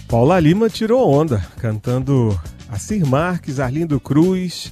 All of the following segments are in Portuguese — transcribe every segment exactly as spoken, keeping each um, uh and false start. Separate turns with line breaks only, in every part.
Paula Lima tirou onda, cantando Assir Marques, Arlindo Cruz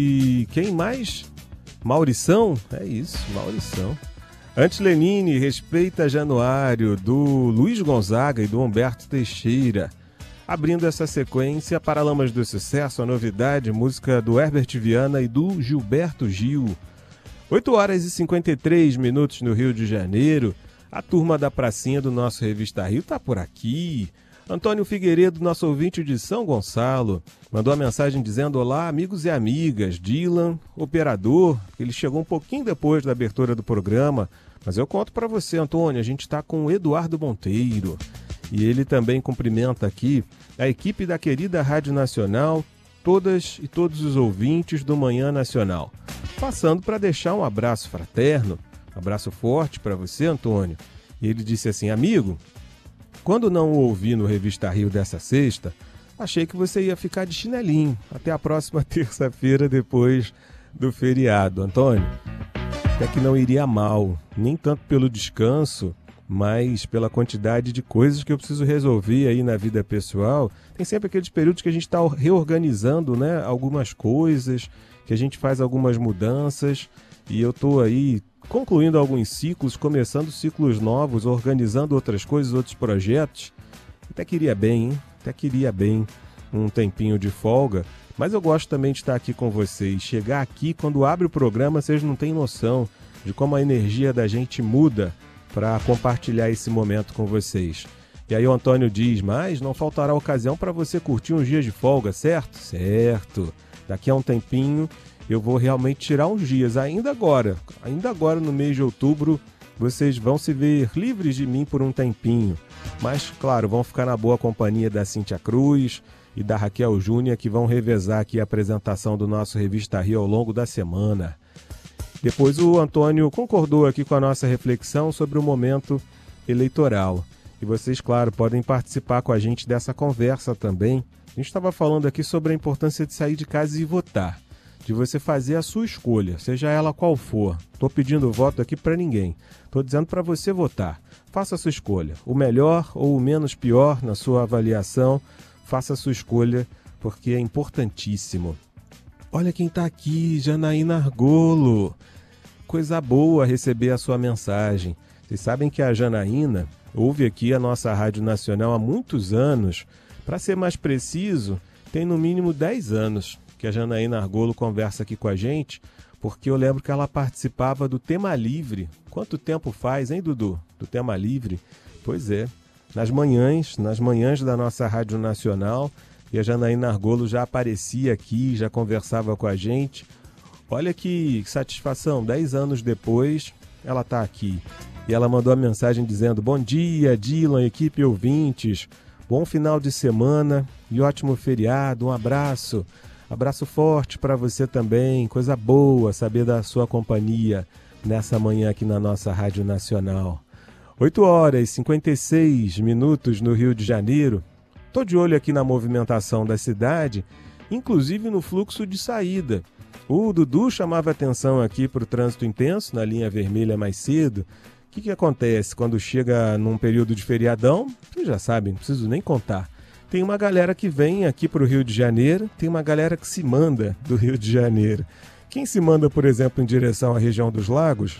e quem mais? Maurição? É isso, Maurição. Antes Lenine, Respeita Januário, do Luiz Gonzaga e do Humberto Teixeira. Abrindo essa sequência, Paralamas do Sucesso, a novidade, música do Herbert Viana e do Gilberto Gil. oito horas e cinquenta e três minutos no Rio de Janeiro. A turma da pracinha do nosso Revista Rio está por aqui. Antônio Figueiredo, nosso ouvinte de São Gonçalo, mandou a mensagem dizendo: olá, amigos e amigas. Dylan, operador, ele chegou um pouquinho depois da abertura do programa, mas eu conto para você, Antônio, a gente está com o Eduardo Monteiro. E ele também cumprimenta aqui a equipe da querida Rádio Nacional, todas e todos os ouvintes do Manhã Nacional. Passando para deixar um abraço fraterno, um abraço forte para você, Antônio. E ele disse assim: amigo, quando não o ouvi no Revista Rio dessa sexta, achei que você ia ficar de chinelinho. Até a próxima terça-feira, depois do feriado. Antônio, até que não iria mal, nem tanto pelo descanso, mas pela quantidade de coisas que eu preciso resolver aí na vida pessoal. Tem sempre aqueles períodos que a gente está reorganizando, né, algumas coisas, que a gente faz algumas mudanças, e eu estou aí concluindo alguns ciclos, começando ciclos novos, organizando outras coisas, outros projetos. Até queria bem, hein? Até queria bem um tempinho de folga, mas eu gosto também de estar aqui com vocês. Chegar aqui, quando abre o programa, vocês não têm noção de como a energia da gente muda para compartilhar esse momento com vocês. E aí o Antônio diz: mas não faltará ocasião para você curtir uns dias de folga, certo? Certo. Daqui a um tempinho eu vou realmente tirar uns dias, ainda agora, ainda agora no mês de outubro, vocês vão se ver livres de mim por um tempinho. Mas, claro, vão ficar na boa companhia da Cíntia Cruz e da Raquel Júnior, que vão revezar aqui a apresentação do nosso Revista Rio ao longo da semana. Depois o Antônio concordou aqui com a nossa reflexão sobre o momento eleitoral. E vocês, claro, podem participar com a gente dessa conversa também. A gente estava falando aqui sobre a importância de sair de casa e votar, de você fazer a sua escolha, seja ela qual for. Estou pedindo voto aqui para ninguém. Estou dizendo para você votar. Faça a sua escolha. O melhor ou o menos pior na sua avaliação, faça a sua escolha, porque é importantíssimo. Olha quem está aqui, Janaína Argolo. Coisa boa receber a sua mensagem. Vocês sabem que a Janaína ouve aqui a nossa Rádio Nacional há muitos anos. Para ser mais preciso, tem no mínimo dez anos que a Janaína Argolo conversa aqui com a gente, porque eu lembro que ela participava do Tema Livre. Quanto tempo faz, hein, Dudu? Do Tema Livre? Pois é, nas manhãs, nas manhãs da nossa Rádio Nacional, e a Janaína Argolo já aparecia aqui, já conversava com a gente. Olha que satisfação, dez anos depois, ela está aqui. E ela mandou a mensagem dizendo: bom dia, Dylan, equipe ouvintes, bom final de semana e ótimo feriado, um abraço. Abraço forte para você também, coisa boa saber da sua companhia nessa manhã aqui na nossa Rádio Nacional. oito horas e cinquenta e seis minutos no Rio de Janeiro. Estou de olho aqui na movimentação da cidade, inclusive no fluxo de saída. O Dudu chamava atenção aqui para o trânsito intenso na linha vermelha mais cedo. O que, que acontece quando chega num período de feriadão? Vocês já sabem, não preciso nem contar. Tem uma galera que vem aqui para o Rio de Janeiro, tem uma galera que se manda do Rio de Janeiro. Quem se manda, por exemplo, em direção à região dos lagos,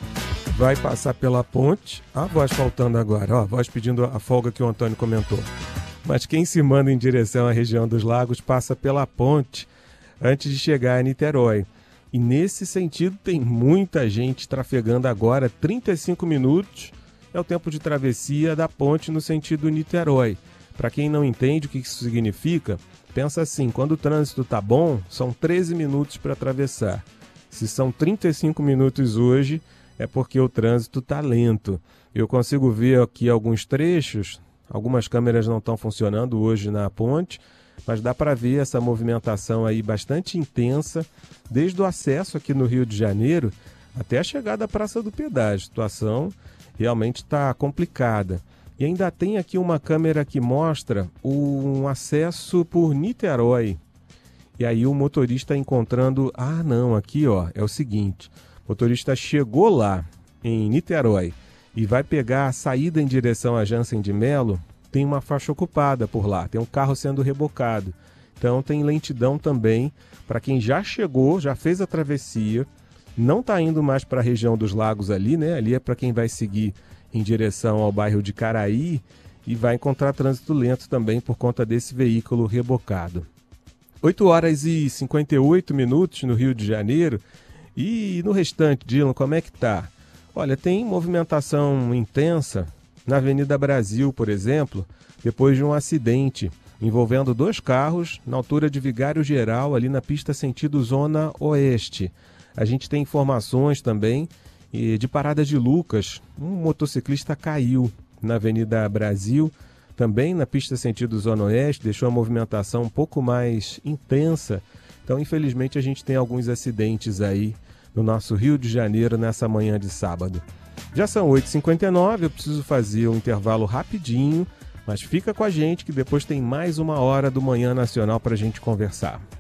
vai passar pela ponte. A voz faltando agora, ó, a voz pedindo a folga que o Antônio comentou. Mas quem se manda em direção à região dos lagos passa pela ponte antes de chegar a Niterói. E nesse sentido tem muita gente trafegando agora. trinta e cinco minutos é o tempo de travessia da ponte no sentido Niterói. Para quem não entende o que isso significa, pensa assim: quando o trânsito está bom, são treze minutos para atravessar. Se são trinta e cinco minutos hoje, é porque o trânsito está lento. Eu consigo ver aqui alguns trechos, algumas câmeras não estão funcionando hoje na ponte, mas dá para ver essa movimentação aí bastante intensa, desde o acesso aqui no Rio de Janeiro até a chegada à Praça do Pedágio. A situação realmente está complicada. E ainda tem aqui uma câmera que mostra um acesso por Niterói. E aí o motorista encontrando... Ah, não, aqui ó, é o seguinte. O motorista chegou lá, em Niterói, e vai pegar a saída em direção a Jansen de Melo, tem uma faixa ocupada por lá, tem um carro sendo rebocado. Então tem lentidão também para quem já chegou, já fez a travessia, não está indo mais para a região dos lagos ali, né? Ali é para quem vai seguir em direção ao bairro de Caraí e vai encontrar trânsito lento também por conta desse veículo rebocado. oito horas e cinquenta e oito minutos no Rio de Janeiro. E no restante, Dylan, como é que tá? Olha, tem movimentação intensa na Avenida Brasil, por exemplo, depois de um acidente envolvendo dois carros na altura de Vigário Geral, ali na pista sentido Zona Oeste. A gente tem informações também de Parada de Lucas. Um motociclista caiu na Avenida Brasil, também na pista sentido Zona Oeste, deixou a movimentação um pouco mais intensa. Então, infelizmente, a gente tem alguns acidentes aí no nosso Rio de Janeiro nessa manhã de sábado. Já são oito e cinquenta e nove, eu preciso fazer um intervalo rapidinho, mas fica com a gente que depois tem mais uma hora do Manhã Nacional para a gente conversar.